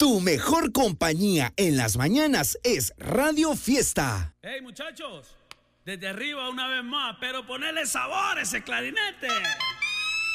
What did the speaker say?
Tu mejor compañía en las mañanas es Radio Fiesta. Hey muchachos, desde arriba una vez más, pero ponele sabor a ese clarinete.